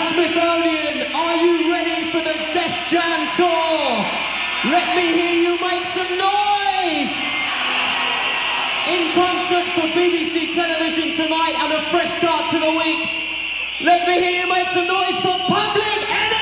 Smithsonian, are you ready for the Def Jam Tour? Let me hear you make some noise! In concert for BBC Television tonight and a fresh start to the week, let me hear you make some noise for Public Enemy!